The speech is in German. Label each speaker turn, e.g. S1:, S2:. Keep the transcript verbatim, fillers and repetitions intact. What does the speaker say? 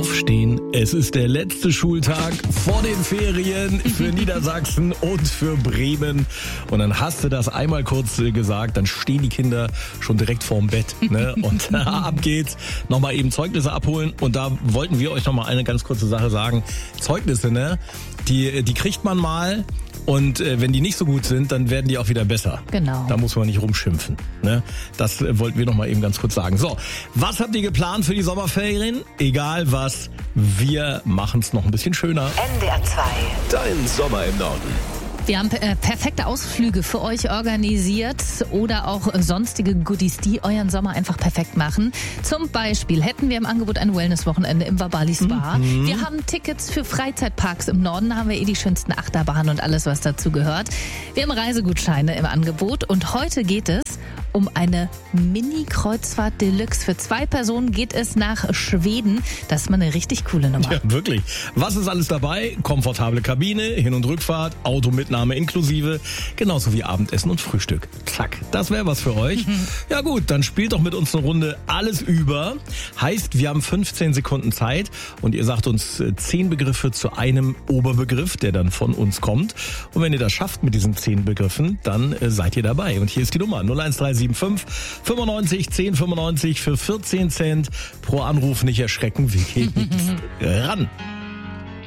S1: Aufstehen. Es ist der letzte Schultag vor den Ferien für Niedersachsen und für Bremen. Und dann hast du das einmal kurz gesagt, dann stehen die Kinder schon direkt vorm Bett. Ne? Und äh, ab geht's. Nochmal eben Zeugnisse abholen. Und da wollten wir euch nochmal eine ganz kurze Sache sagen. Zeugnisse, ne? Die, die kriegt man mal. Und äh, wenn die nicht so gut sind, dann werden die auch wieder besser.
S2: Genau.
S1: Da muss man nicht rumschimpfen. Ne? Das äh, wollten wir noch mal eben ganz kurz sagen. So, was habt ihr geplant für die Sommerferien? Egal was, wir machen es noch ein bisschen schöner.
S3: N D R zwei.
S4: Dein Sommer im Norden.
S2: Wir haben äh, perfekte Ausflüge für euch organisiert oder auch sonstige Goodies, die euren Sommer einfach perfekt machen. Zum Beispiel hätten wir im Angebot ein Wellness-Wochenende im Vabali Spa. Mhm. Wir haben Tickets für Freizeitparks im Norden, da haben wir eh die schönsten Achterbahnen und alles, was dazu gehört. Wir haben Reisegutscheine im Angebot und heute geht es um eine Mini-Kreuzfahrt Deluxe. Für zwei Personen geht es nach Schweden. Das ist mal eine richtig coole Nummer.
S1: Ja, wirklich. Was ist alles dabei? Komfortable Kabine, Hin- und Rückfahrt, Automitnahme inklusive, genauso wie Abendessen und Frühstück. Zack, das wäre was für euch. Ja gut, dann spielt doch mit uns eine Runde alles über. Heißt, wir haben fünfzehn Sekunden Zeit und ihr sagt uns zehn Begriffe zu einem Oberbegriff, der dann von uns kommt. Und wenn ihr das schafft mit diesen zehn Begriffen, dann äh, seid ihr dabei. Und hier ist die Nummer null eins drei sieben fünf fünfundneunzig zehn fünfundneunzig für vierzehn Cent pro Anruf. Nicht erschrecken, wir gehen ran.